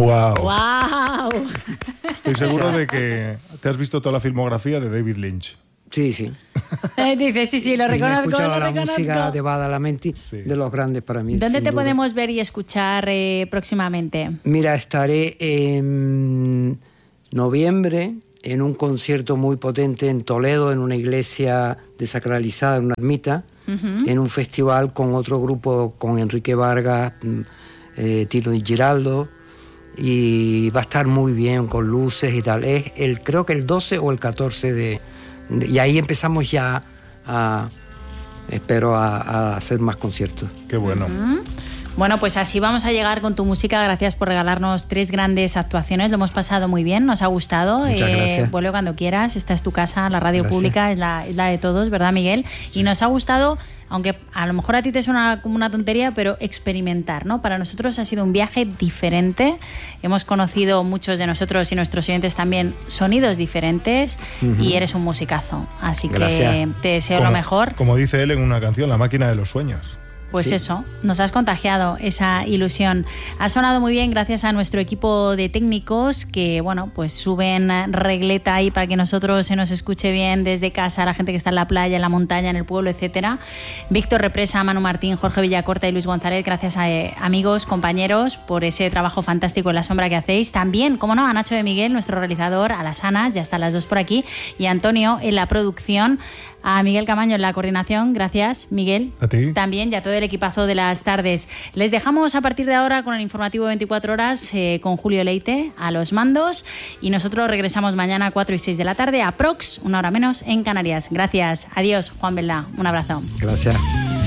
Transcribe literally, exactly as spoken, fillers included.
¡Wow! ¡Wow! Estoy seguro de que te has visto toda la filmografía de David Lynch. Sí, sí. Eh, dice, sí, sí, lo Y me he reconozco, escuchado lo la reconozco. música de Badalamenti, Sí, de los grandes para mí. ¿Dónde sin te duda. podemos ver y escuchar eh, próximamente? Mira, estaré en noviembre en un concierto muy potente en Toledo, en una iglesia desacralizada, en una ermita, uh-huh. en un festival con otro grupo, con Enrique Vargas, eh, Tito Di Giraldo, y va a estar muy bien, con luces y tal. Es el, creo que el doce o el catorce de... de y ahí empezamos ya a... espero a, a hacer más conciertos. Qué bueno. Uh-huh. Bueno, pues así vamos a llegar con tu música. Gracias por regalarnos tres grandes actuaciones. Lo hemos pasado muy bien, nos ha gustado. Muchas eh, gracias. Vuelve cuando quieras. Esta es tu casa, la radio Gracias. pública es la, es la de todos, ¿verdad, Miguel? Sí. Y nos ha gustado, aunque a lo mejor a ti te suena como una tontería, pero experimentar, ¿no? Para nosotros ha sido un viaje diferente. Hemos conocido muchos de nosotros y nuestros oyentes también sonidos diferentes, uh-huh. y eres un musicazo. Así Gracias. que te deseo como, lo mejor. Como dice él en una canción, La máquina de los sueños. Pues sí. Eso, nos has contagiado esa ilusión. Ha sonado muy bien gracias a nuestro equipo de técnicos que, bueno, pues suben regleta ahí para que nosotros se nos escuche bien desde casa, la gente que está en la playa, en la montaña, en el pueblo, etcétera. Víctor Represa, Manu Martín, Jorge Villacorta y Luis González, gracias a eh, amigos, compañeros, por ese trabajo fantástico en la sombra que hacéis. También, como no, a Nacho de Miguel, nuestro realizador, a las Ana, ya están las dos por aquí, y a Antonio en la producción. A Miguel Camaño en la coordinación, gracias Miguel. A ti. También y a todo el equipazo de las tardes. Les dejamos a partir de ahora con el informativo veinticuatro horas eh, con Julio Leite a los mandos y nosotros regresamos mañana a cuatro y seis de la tarde, aprox, una hora menos en Canarias. Gracias, adiós Juan Belda, un abrazo. Gracias.